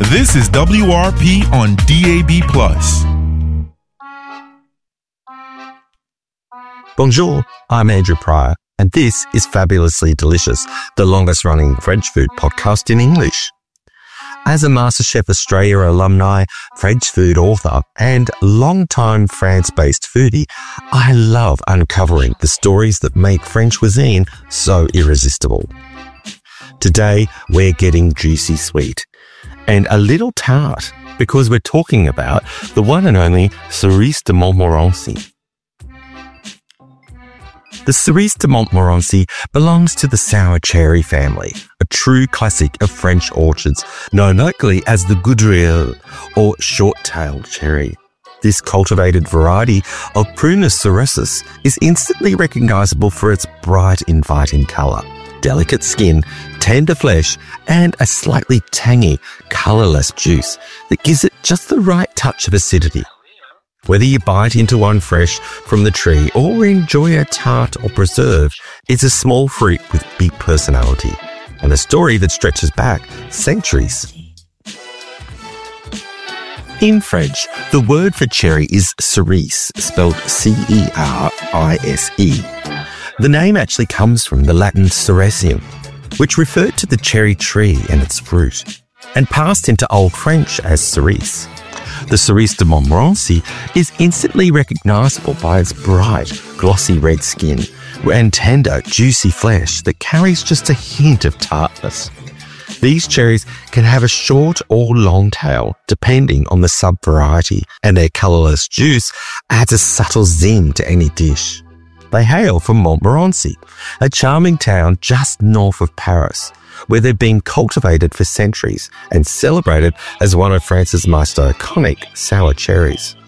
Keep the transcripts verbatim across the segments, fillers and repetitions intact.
This is W R P on D A B plus. Bonjour, I'm Andrew Pryor, and this is Fabulously Delicious, the longest-running French food podcast in English. As a MasterChef Australia alumni, French food author, and long-time France-based foodie, I love uncovering the stories that make French cuisine so irresistible. Today, we're getting juicy sweet and a little tart because we're talking about the one and only Cerise de Montmorency. The Cerise de Montmorency belongs to the sour cherry family, a true classic of French orchards, known locally as the Gaudriole or short-tailed cherry. This cultivated variety of Prunus cereus is instantly recognisable for its bright, inviting colour, delicate skin, tender flesh, and a slightly tangy, colourless juice that gives it just the right touch of acidity. Whether you bite into one fresh from the tree or enjoy a tart or preserve, it's a small fruit with big personality and a story that stretches back centuries. In French, the word for cherry is cerise, spelled C E R I S E. The name actually comes from the Latin cerecium, which referred to the cherry tree and its fruit, and passed into Old French as cerise. The Cerise de Montmorency is instantly recognisable by its bright, glossy red skin and tender, juicy flesh that carries just a hint of tartness. These cherries can have a short or long tail, depending on the sub-variety, and their colourless juice adds a subtle zing to any dish. They hail from Montmorency, a charming town just north of Paris, where they've been cultivated for centuries and celebrated as one of France's most iconic sour cherries.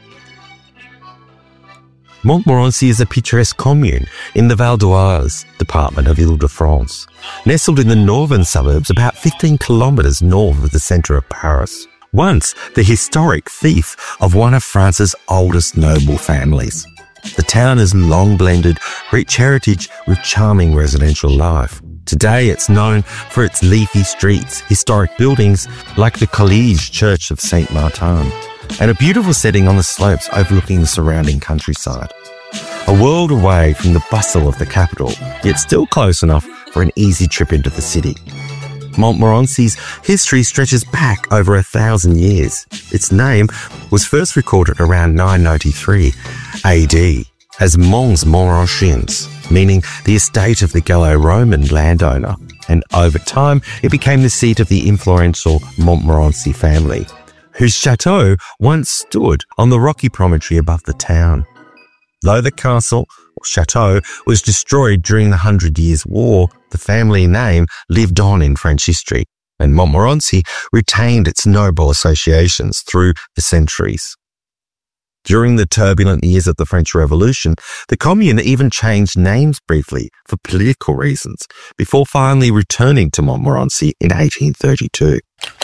Montmorency is a picturesque commune in the Val d'Oise department of Ile-de-France, nestled in the northern suburbs about fifteen kilometres north of the centre of Paris. Once the historic fief of one of France's oldest noble families. The town has long blended rich heritage with charming residential life. Today, it's known for its leafy streets, historic buildings like the Collège Church of Saint Martin, and a beautiful setting on the slopes overlooking the surrounding countryside. A world away from the bustle of the capital, yet still close enough for an easy trip into the city. Montmorency's history stretches back over a thousand years. Its name was first recorded around nine ninety-three A D as Mons Montmorenchiens, meaning the estate of the Gallo-Roman landowner, and over time it became the seat of the influential Montmorency family, whose chateau once stood on the rocky promontory above the town. Though the castle, or chateau, was destroyed during the Hundred Years' War, the family name lived on in French history, and Montmorency retained its noble associations through the centuries. During the turbulent years of the French Revolution, the commune even changed names briefly for political reasons, before finally returning to Montmorency in eighteen thirty-two.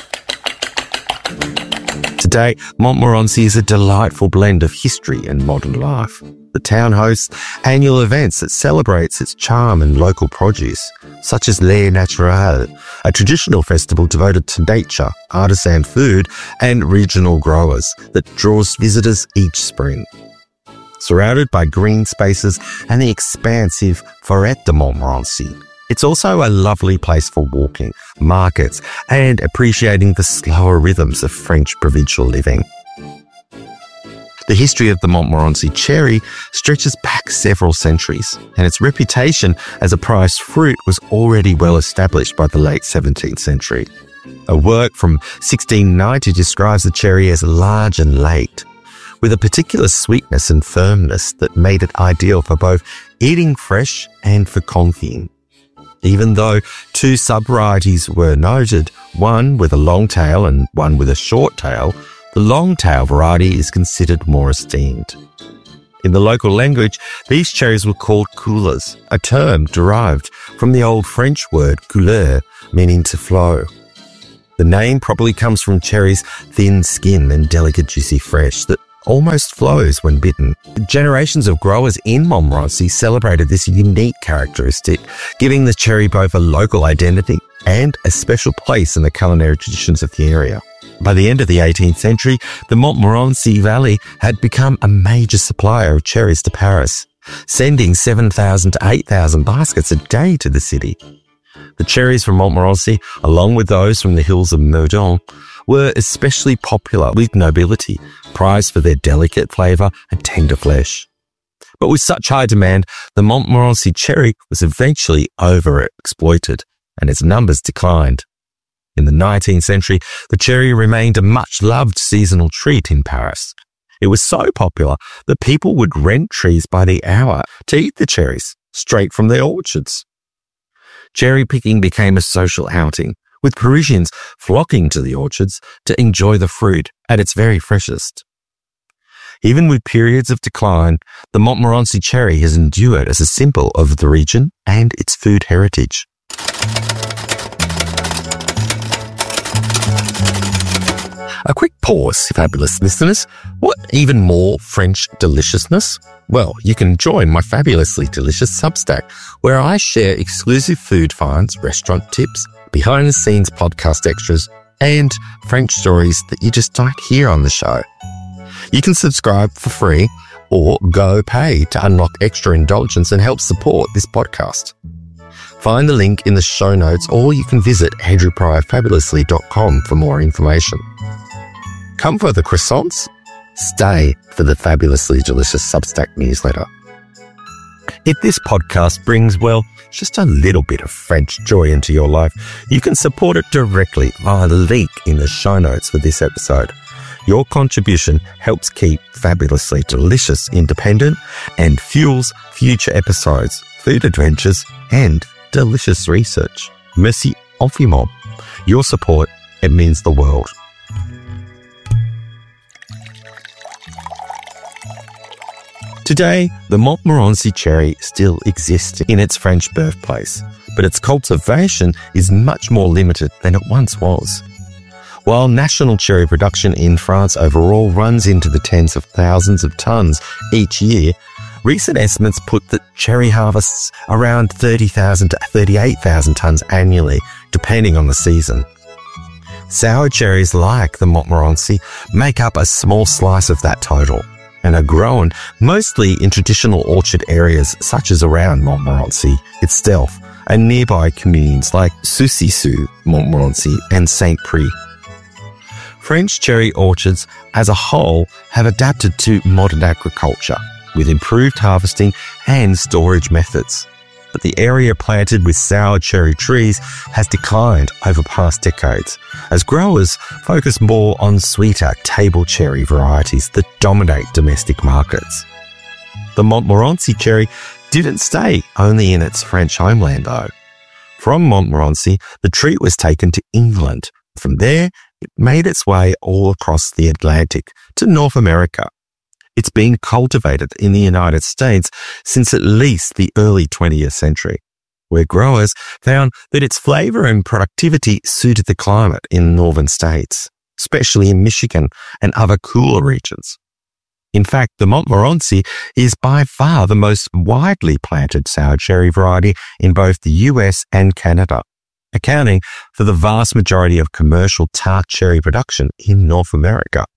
Today, Montmorency is a delightful blend of history and modern life. The town hosts annual events that celebrates its charm and local produce, such as Les Naturels, a traditional festival devoted to nature, artisan food, and regional growers that draws visitors each spring. Surrounded by green spaces and the expansive Forêt de Montmorency, it's also a lovely place for walking, markets, and appreciating the slower rhythms of French provincial living. The history of the Montmorency cherry stretches back several centuries, and its reputation as a prized fruit was already well established by the late seventeenth century. A work from sixteen ninety describes the cherry as large and late, with a particular sweetness and firmness that made it ideal for both eating fresh and for confying. Even though two sub-varieties were noted, one with a long tail and one with a short tail, the long tail variety is considered more esteemed. In the local language, these cherries were called couleurs, a term derived from the old French word couleur, meaning to flow. The name probably comes from cherries' thin skin and delicate juicy flesh that almost flows when bitten. Generations of growers in Montmorency celebrated this unique characteristic, giving the cherry both a local identity and a special place in the culinary traditions of the area. By the end of the eighteenth century, the Montmorency Valley had become a major supplier of cherries to Paris, sending seven thousand to eight thousand baskets a day to the city. The cherries from Montmorency, along with those from the hills of Meudon, were especially popular with nobility, prized for their delicate flavour and tender flesh. But with such high demand, the Montmorency cherry was eventually overexploited, and its numbers declined. In the nineteenth century, the cherry remained a much-loved seasonal treat in Paris. It was so popular that people would rent trees by the hour to eat the cherries straight from their orchards. Cherry picking became a social outing, with Parisians flocking to the orchards to enjoy the fruit at its very freshest. Even with periods of decline, the Montmorency cherry has endured as a symbol of the region and its food heritage. A quick pause, fabulous listeners. What even more French deliciousness? Well, you can join my Fabulously Delicious Substack, where I share exclusive food finds, restaurant tips, behind-the-scenes podcast extras, and French stories that you just don't hear on the show. You can subscribe for free or go pay to unlock extra indulgence and help support this podcast. Find the link in the show notes, or you can visit andrew pryor fabulously dot com for more information. Come for the croissants? Stay for the Fabulously Delicious Substack newsletter. If this podcast brings, well, just a little bit of French joy into your life, you can support it directly via the link in the show notes for this episode. Your contribution helps keep Fabulously Delicious independent and fuels future episodes, food adventures, and delicious research. Merci infiniment. Your support, it means the world. Today, the Montmorency cherry still exists in its French birthplace, but its cultivation is much more limited than it once was. While national cherry production in France overall runs into the tens of thousands of tonnes each year, recent estimates put that cherry harvests around thirty thousand to thirty-eight thousand tonnes annually, depending on the season. Sour cherries like the Montmorency make up a small slice of that total, and are grown mostly in traditional orchard areas such as around Montmorency itself and nearby communes like Saucisson, Montmorency and Saint-Prix. French cherry orchards as a whole have adapted to modern agriculture with improved harvesting and storage methods. But the area planted with sour cherry trees has declined over past decades as growers focus more on sweeter table cherry varieties that dominate domestic markets. The Montmorency cherry didn't stay only in its French homeland though. From Montmorency, the tree was taken to England. From there, it made its way all across the Atlantic to North America. It's been cultivated in the United States since at least the early twentieth century, where growers found that its flavor and productivity suited the climate in northern states, especially in Michigan and other cooler regions. In fact, the Montmorency is by far the most widely planted sour cherry variety in both the U S and Canada, accounting for the vast majority of commercial tart cherry production in North America.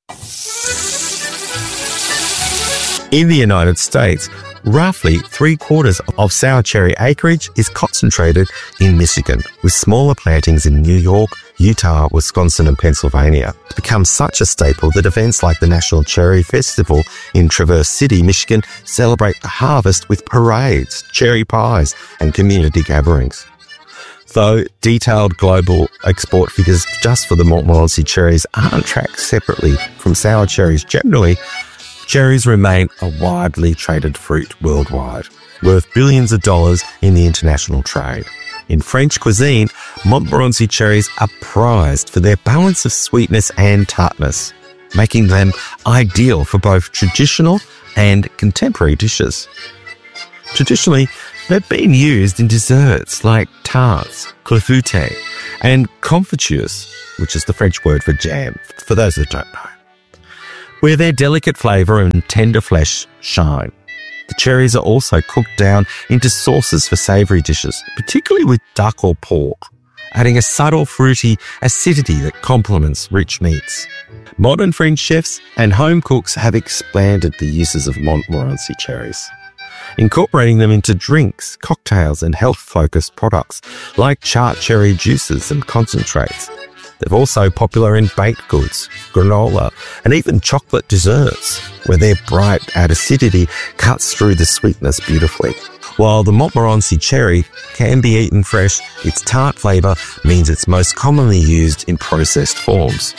In the United States, roughly three quarters of sour cherry acreage is concentrated in Michigan, with smaller plantings in New York, Utah, Wisconsin, and Pennsylvania. It's become such a staple that events like the National Cherry Festival in Traverse City, Michigan, celebrate the harvest with parades, cherry pies, and community gatherings. Though detailed global export figures just for the Montmorency cherries aren't tracked separately from sour cherries generally, cherries remain a widely traded fruit worldwide, worth billions of dollars in the international trade. In French cuisine, Montmorency cherries are prized for their balance of sweetness and tartness, making them ideal for both traditional and contemporary dishes. Traditionally, they've been used in desserts like tarts, clafoutis, and confitures, which is the French word for jam, for those that don't know, where their delicate flavour and tender flesh shine. The cherries are also cooked down into sauces for savoury dishes, particularly with duck or pork, adding a subtle fruity acidity that complements rich meats. Modern French chefs and home cooks have expanded the uses of Montmorency cherries, incorporating them into drinks, cocktails, and health-focused products like chart cherry juices and concentrates. They're also popular in baked goods, granola, and even chocolate desserts, where their bright acidity cuts through the sweetness beautifully. While the Montmorency cherry can be eaten fresh, its tart flavour means it's most commonly used in processed forms.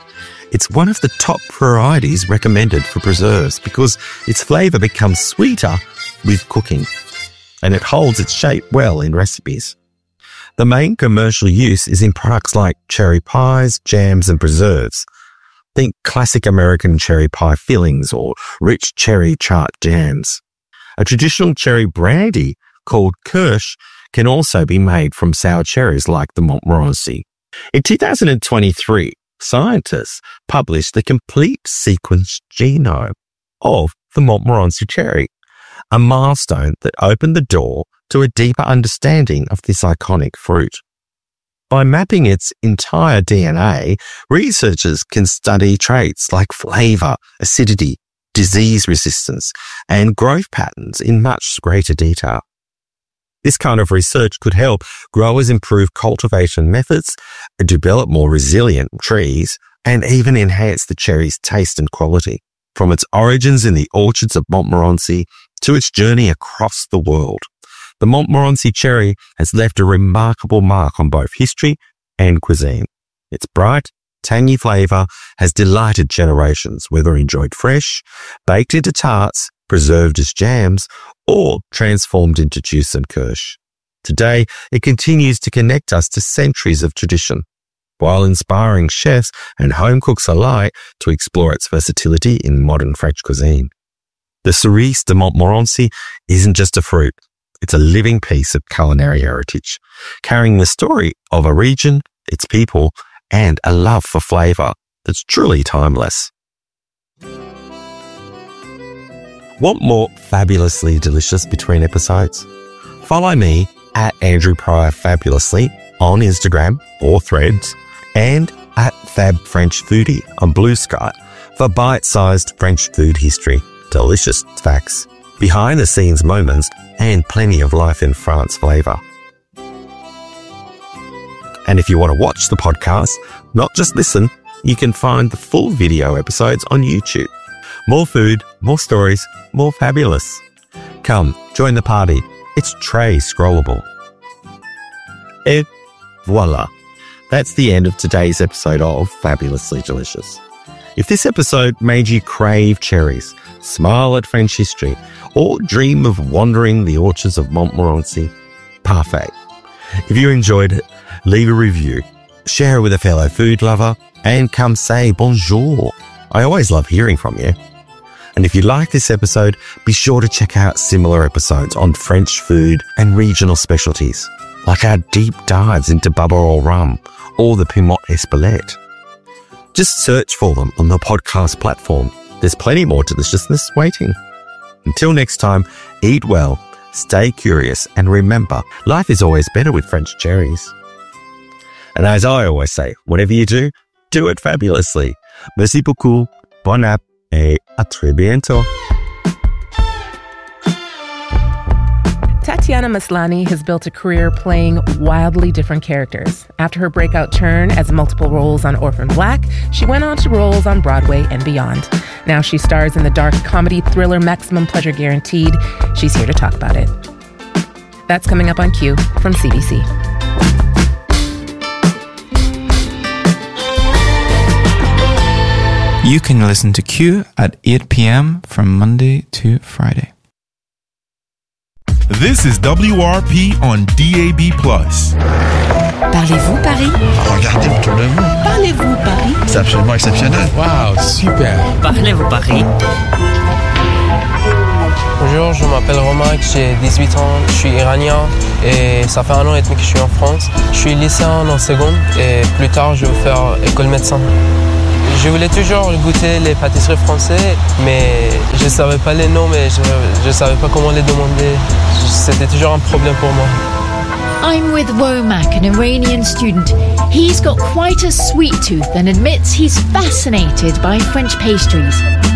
It's one of the top varieties recommended for preserves because its flavour becomes sweeter with cooking, and it holds its shape well in recipes. The main commercial use is in products like cherry pies, jams, and preserves. Think classic American cherry pie fillings or rich cherry chart jams. A traditional cherry brandy called Kirsch can also be made from sour cherries like the Montmorency. In two thousand twenty-three, scientists published the complete sequence genome of the Montmorency cherry, a milestone that opened the door to a deeper understanding of this iconic fruit. By mapping its entire D N A, researchers can study traits like flavour, acidity, disease resistance, and growth patterns in much greater detail. This kind of research could help growers improve cultivation methods, develop more resilient trees, and even enhance the cherry's taste and quality. From its origins in the orchards of Montmorency to its journey across the world, the Montmorency cherry has left a remarkable mark on both history and cuisine. Its bright, tangy flavour has delighted generations, whether enjoyed fresh, baked into tarts, preserved as jams, or transformed into juice and kirsch. Today, it continues to connect us to centuries of tradition, while inspiring chefs and home cooks alike to explore its versatility in modern French cuisine. The Cerise de Montmorency isn't just a fruit. It's a living piece of culinary heritage, carrying the story of a region, its people, and a love for flavour that's truly timeless. Want more fabulously delicious between episodes? Follow me at Andrew Pryor Fabulously on Instagram or Threads, and at Fab French Foodie on Blue Sky for bite-sized French food history, delicious facts, behind-the-scenes moments, and plenty of life in France flavour. And if you want to watch the podcast, not just listen, you can find the full video episodes on YouTube. More food, more stories, more fabulous. Come, join the party. It's Tray Scrollable. Et voila. That's the end of today's episode of Fabulously Delicious. If this episode made you crave cherries, smile at French history, or dream of wandering the orchards of Montmorency, parfait. If you enjoyed it, leave a review, share it with a fellow food lover, and come say bonjour. I always love hearing from you. And if you like this episode, be sure to check out similar episodes on French food and regional specialties, like our deep dives into Babarole rum or the Pimot Espelette. Just search for them on the podcast platform. There's plenty more deliciousness waiting. Until next time, eat well, stay curious, and remember, life is always better with French cherries. And as I always say, whatever you do, do it fabulously. Merci beaucoup, bon app, et à très bientôt. Tatiana Maslany has built a career playing wildly different characters. After her breakout turn as multiple roles on Orphan Black, she went on to roles on Broadway and beyond. Now she stars in the dark comedy thriller Maximum Pleasure Guaranteed. She's here to talk about it. That's coming up on Q from C B C. You can listen to Q at eight p.m. from Monday to Friday. This is W R P on D A B plus. Parlez-vous Paris? Regardez autour de vous. Parlez-vous Paris? C'est absolument exceptionnel. Wow, super. Parlez-vous Paris? Bonjour, je m'appelle Romain, j'ai dix-huit ans, je suis iranien et ça fait un an et demi que je suis en France. Je suis lycéen en seconde et plus tard je vais faire école médecin. Je voulais toujours goûter les pâtisseries françaises, mais je ne savais pas les noms, mais je ne savais pas comment les demander. C'était toujours un problème pour moi. I'm with Womack, an Iranian student. He's got quite a sweet tooth and admits he's fascinated by French pastries.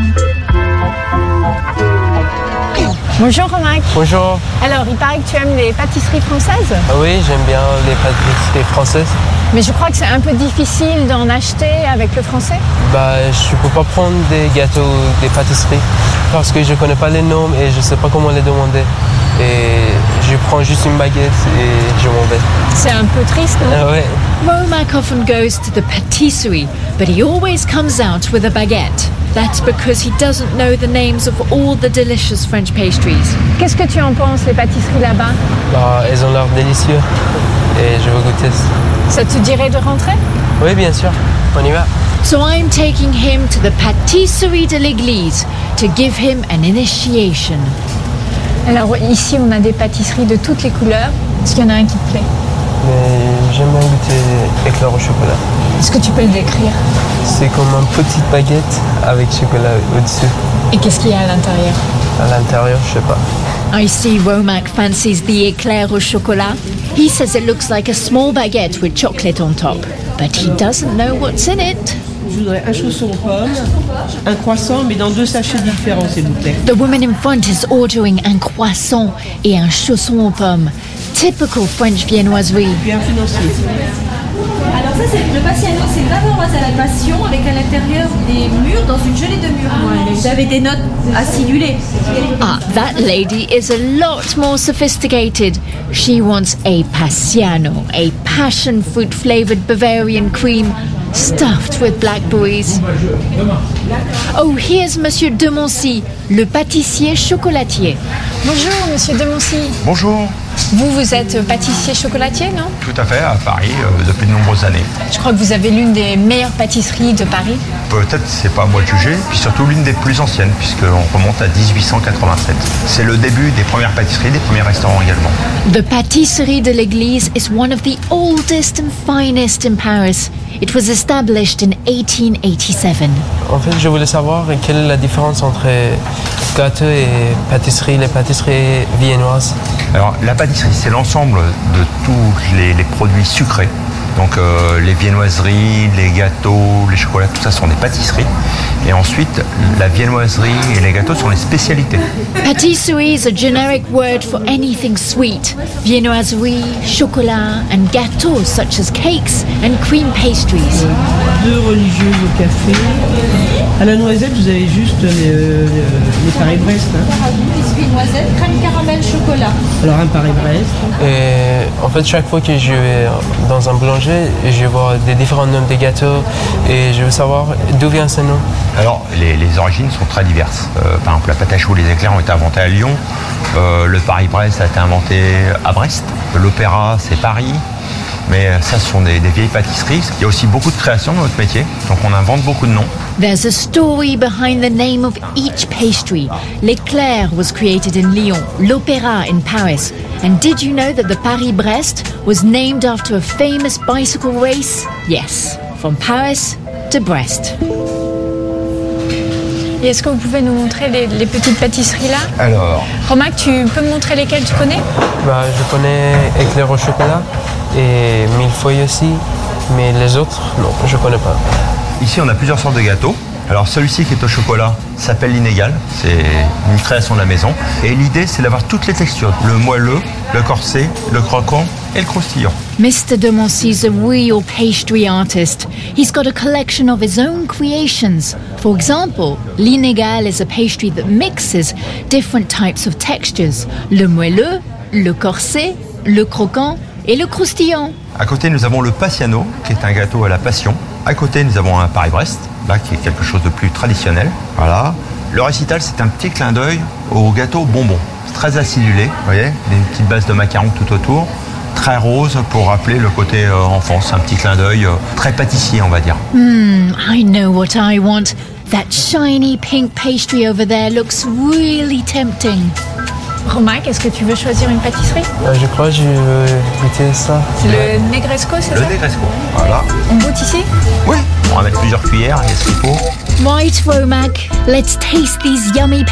Bonjour Womack. Bonjour. Alors, il paraît que tu aimes les pâtisseries françaises? Ah oui, j'aime bien les pâtisseries françaises. Mais je crois que c'est un peu difficile d'en acheter avec le français. Bah, je peux pas prendre des gâteaux, des pâtisseries, parce que je connais pas les noms et je sais pas comment les demander. Et je prends juste une baguette et je m'en vais. C'est un peu triste, non? Ah ouais. Womack often goes to the patisserie, but he always comes out with a baguette. That's because he doesn't know the names of all the delicious French pastries. Qu'est-ce que tu en penses, les pâtisseries là-bas? Bah, elles ont l'air délicieuses et je veux goûter. Ça te dirait de rentrer? Oui, bien sûr. On y va. So I'm taking him to the Patisserie de l'Église to give him an initiation. Alors ici, on a des pâtisseries de toutes les couleurs. Est-ce qu'il y en a un qui te plaît? Mais j'aime bien goûter éclair au chocolat. Est-ce que tu peux le décrire? C'est comme une petite baguette avec chocolat au-dessus. Et qu'est-ce qu'il y a à l'intérieur? À l'intérieur, je sais pas. I see Womack fancies the éclair au chocolat. He says it looks like a small baguette with chocolate on top, but he doesn't know what's in it. Je voudrais un chausson aux pommes, un croissant, mais dans deux sachets différents, s'il vous plaît. The woman in front is ordering un croissant et un chausson aux pommes. Typical French viennoiserie. Puis un financier. Alors ça, c'est le Passiano, c'est une bavaroise à la passion avec à l'intérieur des mûres dans une gelée de mûres. Ouais, vous avez des notes acidulées. Ah, that lady is a lot more sophisticated. She wants a Passiano, a passion fruit flavored Bavarian cream stuffed with blackberries. Oh, here's Monsieur Demoncy, le pâtissier chocolatier. Bonjour, Monsieur Demoncy. Bonjour. Vous, vous êtes pâtissier chocolatier, non? Tout à fait, à Paris, euh, depuis de nombreuses années. Je crois que vous avez l'une des meilleures pâtisseries de Paris. Peut-être, c'est pas à moi de juger, puis surtout l'une des plus anciennes, puisqu'on remonte à dix-huit cent quatre-vingt-sept. C'est le début des premières pâtisseries, des premiers restaurants également. The Patisserie de l'Église is one of the oldest and finest in Paris. It was established in eighteen eighty-seven. En fait, je voulais savoir quelle est la différence entre gâteau et pâtisserie, les pâtisseries viennoises. Alors, la pâtisserie, c'est l'ensemble de tous les, les produits sucrés. Donc, euh, les viennoiseries, les gâteaux, les chocolats, tout ça sont des pâtisseries. Et ensuite, la viennoiserie et les gâteaux sont les spécialités. Patisserie is a generic word for anything sweet. Viennoiserie, chocolat, and gâteaux such as cakes and cream pastries. Deux religieuses au café. À la noisette, vous avez juste les, euh, les Paris-Brest. Hein. Biscuit noisette, crème caramel chocolat. Alors un Paris-Brest. Et en fait, chaque fois que je vais dans un boulanger, je vois des différents noms de gâteaux et je veux savoir d'où vient ce nom. Alors, les, les origines sont très diverses. Euh, par exemple, la pâte à choux, les éclairs ont été inventés à Lyon. Euh, le Paris-Brest a été inventé à Brest. L'opéra, c'est Paris. Mais ça, ce sont des, des vieilles pâtisseries. Il y a aussi beaucoup de créations dans notre métier, donc on invente beaucoup de noms. There's a story behind the name of each pastry. L'éclair was created in Lyon, l'Opéra in Paris. And did you know that the Paris-Brest was named after a famous bicycle race? Yes, from Paris to Brest. Et est-ce que vous pouvez nous montrer les, les petites pâtisseries là? Alors... Womack, tu peux me montrer lesquelles tu connais? Bah, je connais éclair au chocolat et millefeuille aussi, mais les autres, non, je connais pas. Ici, on a plusieurs sortes de gâteaux. Alors celui-ci qui est au chocolat s'appelle l'Inégal, c'est une création de la maison. Et l'idée, c'est d'avoir toutes les textures, le moelleux, le corsé, le croquant et le croustillant. Mister Demoncy's a real pastry artist. He's got a collection of his own creations. For example, l'Inégal is a pastry that mixes different types of textures. Le moelleux, le corsé, le croquant et le croustillant. À côté, nous avons le Passiano, qui est un gâteau à la passion. À côté, nous avons un Paris-Brest, là, qui est quelque chose de plus traditionnel. Voilà. Le récital, c'est un petit clin d'œil au gâteau bonbon. C'est très acidulé, vous voyez, une petite base de macarons tout autour. Très rose pour rappeler le côté euh, enfance, un petit clin d'œil euh, très pâtissier, on va dire. Hmm, I know what I want. That shiny pink pastry over there looks really tempting. Womack, est-ce que tu veux choisir une pâtisserie? Euh, je crois que je veux goûter ça. C'est le Negresco, c'est ça? Le Negresco, voilà. On goûte ici? Oui, on va mettre plusieurs cuillères, il y a ce qu'il faut. Right, Womack, let's taste these yummy